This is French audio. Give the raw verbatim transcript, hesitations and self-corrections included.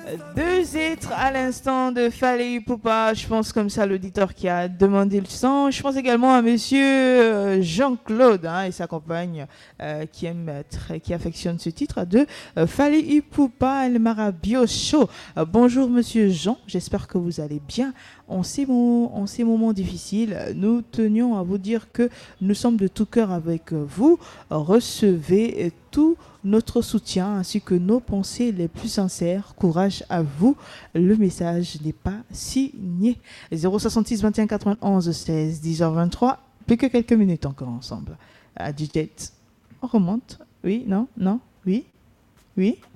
Deux êtres à l'instant de Fally Ipupa. Je pense comme ça l'auditeur qui a demandé le son. Je pense également à monsieur euh, Jean-Claude hein, et sa compagne euh, qui aime très, qui affectionne ce titre de euh, Fally Ipupa El Marabio Show. Euh, bonjour monsieur Jean, j'espère que vous allez bien. En ces, moments, en ces moments difficiles, nous tenions à vous dire que nous sommes de tout cœur avec vous. Recevez tout notre soutien ainsi que nos pensées les plus sincères. Courage à vous. Le message n'est pas signé. zéro soixante-six vingt et un quatre-vingt-onze seize dix heures vingt-trois. Plus que quelques minutes encore ensemble. À D J, on remonte. Oui, non, non, oui, oui.